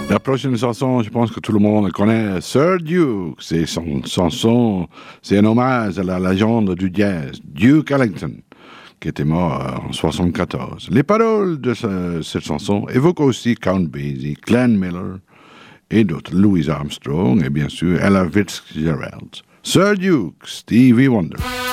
La prochaine chanson, je pense que tout le monde connaît, Sir Duke. C'est son chanson, c'est un hommage à la légende du jazz, Duke Ellington, qui était mort en 1974. Les paroles de cette chanson évoquent aussi Count Basie, Glenn Miller et d'autres, Louis Armstrong et bien sûr Ella Fitzgerald. Sir Duke, Stevie Wonder.